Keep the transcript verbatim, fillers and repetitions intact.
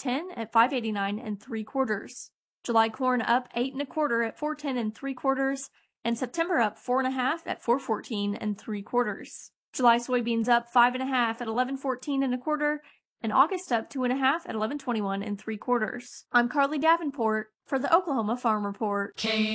ten at five eighty-nine and three quarters. July corn up eight and a quarter at four ten and three quarters, and September up four and a half at four fourteen and three quarters. July soybeans up five and a half at eleven fourteen and a quarter, and August up two and a half at eleven twenty-one and three quarters. I'm Carly Davenport for the Oklahoma Farm Report.